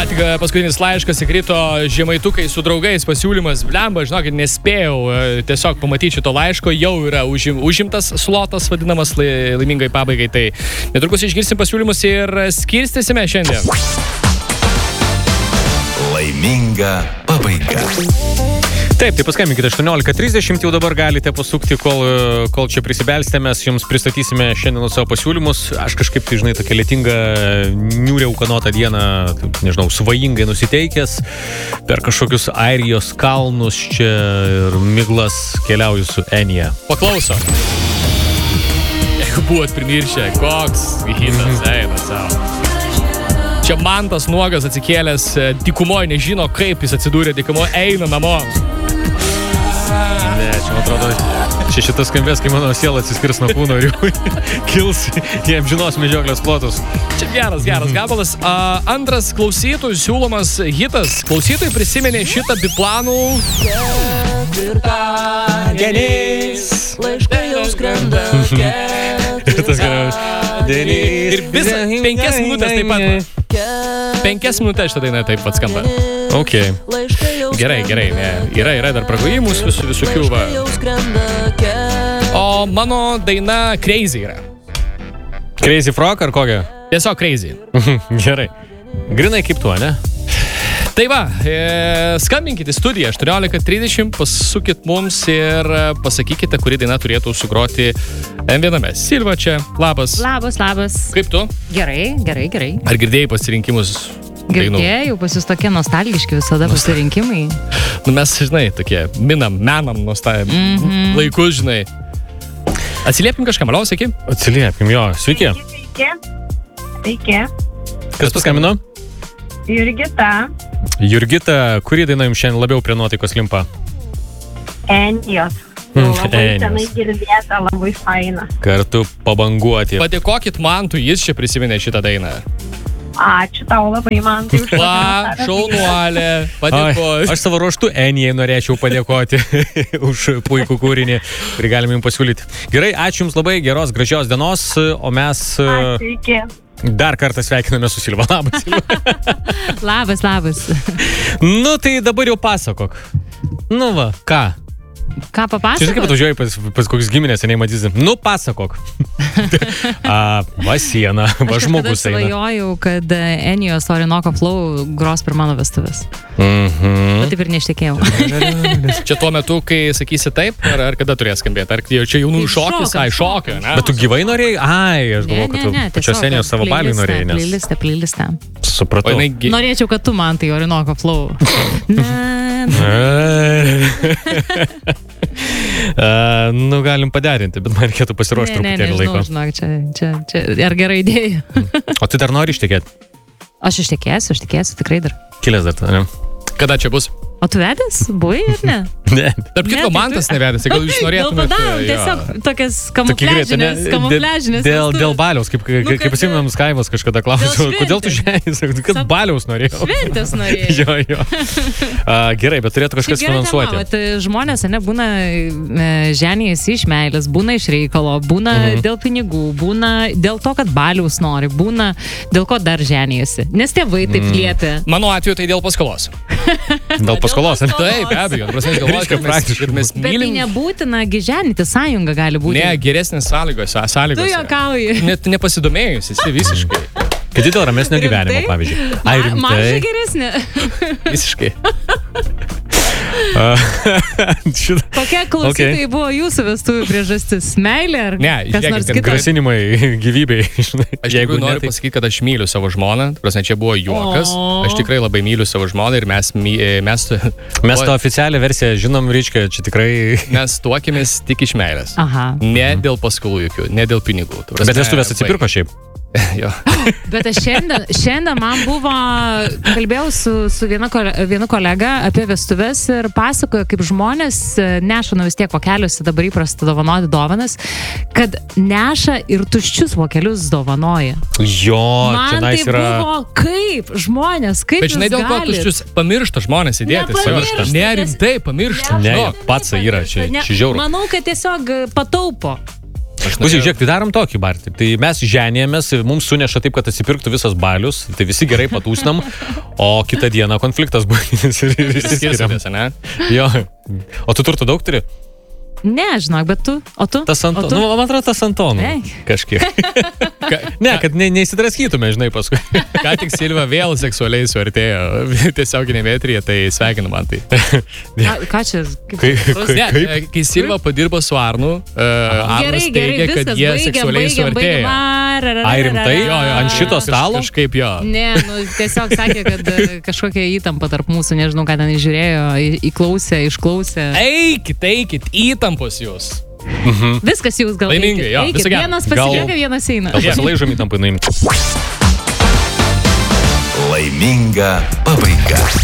tik paskutinis laiškas įkrito žemaitukai su draugais pasiūlymas. Blemba, žinokit, nespėjau tiesiog pamatyti šito laiško, jau yra užimtas slotas vadinamas laimingai pabaigai. Tai netrukus išgirsim pasiūlymus ir skirstysime šiandien. Laiminga pabaiga. Taip, tai paskambinkite 18:30, jau dabar galite pasukti, kol čia prisibelsite, mes jums pristatysime šiandien savo pasiūlymus. Aš kažkaip, tai žinai, tokia lietinga, niūria ūkanota diena, nežinau, svajingai nusiteikęs, per kažkokius Airijos kalnus čia ir miglas keliauju su Enija. Paklauso. Jeigu buvot primiršę, koks hitas, eina savo. Čia Mantas nuogas atsikėlęs dykumoje, nežino, kaip jis atsidūrė dykumoje, eina namo. Ne, čia man atrodo, čia šitas skambės, kai mano siela atsiskirs nuo kūno ir kils į amžinos medžioklės plotus. Čia geras gabalas. Antras klausytojų siūlomas hitas. Klausytojai prisiminė šitą biplanų. Laiškai jau skrenda. Ir visą 5 minutės taip pat. 5 minutės šitą dainą taip pat skamba. Ok. Gerai, ne. Yra dar pragojimus visokių va. O mano daina Crazy yra. Crazy Frog ar kokia? Tiesiog Crazy. Gerai. Grinai kaip tu, ne? Tai va, skambinkite į studiją 18:30, pasukit mums ir pasakykite, kuri daina turėtų sugroti M1. Silva čia, labas. Labas. Kaip tu? Gerai. Ar girdėjai pasirinkimus dainų? Girdėjau, pas jūs tokie nostalgiški visada pasirinkimai. Nu mes, žinai, tokie menam laikus, žinai. Atsiliepkim kažką, Maliau, sveiki? Atsiliepkim, jo, sveiki. Sveiki. Kas paskambino? Jurgita, kuri daina jums šiandien labiau prie nuotaikos limpa? Enijos. Labai senai girdėta, labai faina. Kartu pabanguoti. Padėkokit Mantui, jis čia prisiminė šitą dainą. Ačiū tau labai, Mantai. Va, šaunuolė, padėkoju. Aš savo ruoštų Enijai norėčiau padėkoti už puikų kūrinį, kurį galime jums pasiūlyti. Gerai, ačiū jums labai, geros, gražios dienos, o mes... Ačiū, iki. Dar kartą sveikiname su Silva. Labas, Silva. Labas. Nu, tai dabar jau pasakok. Nu va, ką? Ką papasakok? Čia kaip atvažiuoji pas kokius giminės, seniai matysim. Nu, pasakok. Va siena, va žmogus eina. Aš svajojau, kad Enijos Orinoco Flow gros per mano vestuvės. O taip ir neštekėjau. Čia tuo metu, kai sakysi taip, ar kada turės skambėti? Ar čia jaunų šokis? Šokio, ne? Bet tu gyvai norėjai? Aš galvoju, kad tu pačios Enijos savo baliui norėjai. Playlistę. Supratau. Norėčiau, kad tu man tai Orinoco Flow. Nu, galim paderinti, bet man reikėtų pasiruošti truputėlį laiko. Žinok, čia ar gera idėja. O tu dar nori ištekėti? Aš ištekėsiu, tikrai dar. Kilęs dar, ne? Kada čia bus? O tu vedęs? Buvai ar ne? Ne. Tarp kitko, Mantas nevedęs, gal jūs norėtumėte... Gal padarom tiesiog tokias kamufliažinės. Dėl baliaus, kaip pasiminam Skaivas kažkada klausiau, kodėl tu žemės, kad baliaus norėjau. Šventės norėjau. Jo. Gerai, bet turėtų kažkas finansuoti. Žmonės, būna ženijasi iš meilės, būna iš reikalo, būna dėl pinigų, būna dėl to, kad baliaus nori, būna dėl ko dar ženijasi. Nes tėvai taip liepia. Mano atveju tai dėl paskolos. Dėl paskolos, ne? Taip, be abejo. Bet tai nebūtina gyženyti, sąjunga gali būti. Ne, geresnės sąlygos. Tu juokauji. Net nepasidomėjus, esi visiškai. Kad dėl ramesnio gyvenimo, pavyzdžiui. Mažai geresnė. Visiškai. Kokia klausytojai buvo jūsų vestuvių priežastis? Meilė ar kas nors kitas? Grasinimai gyvybei. Aš jeigu noriu pasakyti, kad aš myliu savo žmoną, čia buvo juokas, aš tikrai labai myliu savo žmoną ir mes tą oficialią versiją žinom, Ryčka, čia tikrai... Mes tuokėmės tik iš meilės. Ne dėl paskolų jokių, ne dėl pinigų. Bet vestuvės atsipirko šiaip. Jo. Bet aš šiandien man buvo, kalbėjau su vienu kolega apie vestuves ir pasakojo, kaip žmonės neša vis tiek vokeliuose, dabar įprasta dovanoti dovanas, kad neša ir tuščius vokelius dovanoja. Jo, man tai buvo kaip žmonės, kaip bet žinai, dėl ko tuščius pamiršta žmonės įdėti. Ne, rimtai pamiršta. Ne, pats yra čia žiauru. Manau, kad tiesiog pataupo. Klausyk, žiūrėk, tai darom tokį bartį. Tai mes ženėjomės, mums suneša taip, kad atsipirktų visas balius, tai visi gerai patūsnam, o kitą dieną konfliktas baigėsi ir Skirsimės, ne? Jo. O tu turtų daug turi? Ne, žinok, bet tu. O tu? Tas Antonas. Nu, man atrodo, tas Antonas. Kažkiek. Ne, kad neįsidraskytume, žinai, paskui. Ką tik Silva vėl seksualiai suartėjo tiesioginėme eteryje, tai sveikinu man tai. Ką čia? Ne, kai Silva padirbo su Arnu, Arnas teigia, kad jie seksualiai suartėjo. Ai, rimtai? Ant šito stalo? Kažkaip jo. Ne, nu, tiesiog sakė, kad kažkokia įtampa tarp mūsų, nežinau, ką ten žiūrėjo, įklausė, išklausė. Eikit, įtampos jūs. Viskas jūs gal. Laimingai, jo, viso gero. Vienas pasilieka, vienas eina. Gal pasilaižom įtampai nuimti. Laiminga pabaiga.